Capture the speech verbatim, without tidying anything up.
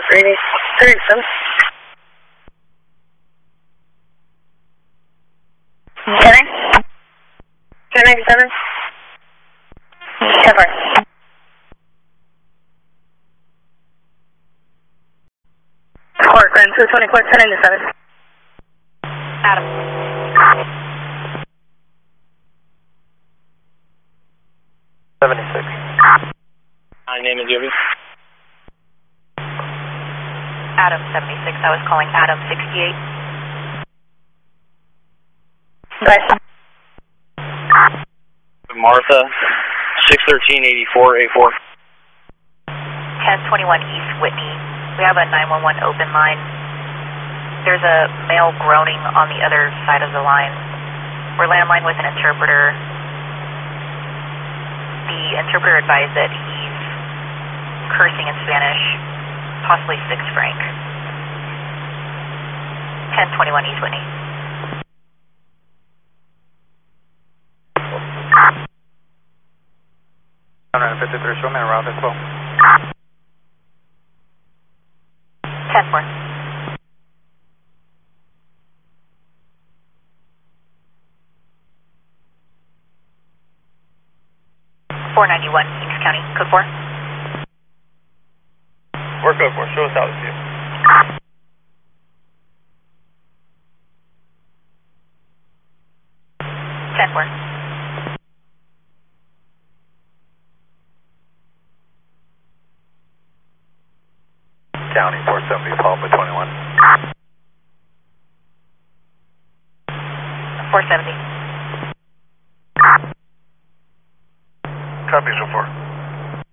Reading thirty-seven. ten ninety-seven. ten four. Four, Grand two twenty-four, ten ninety-seven. Adam. seventy-six. My name is Yogi. Adam seventy-six. I was calling Adam sixty-eight. Right. Martha, six thirteen eighty-four, A four. ten twenty-one East Whitney. We have a nine one one open line. There's a male groaning on the other side of the line. We're landline with an interpreter. The interpreter advised that he's cursing in Spanish, possibly six franc. ten twenty-one East Whitney. one fifty-three, show me around as well. ten four. four ninety-one, Kings County, code four. We're code four, show us how to see you. ten four. County, four seventy, Palma twenty-one. four seventy. Copy, so four.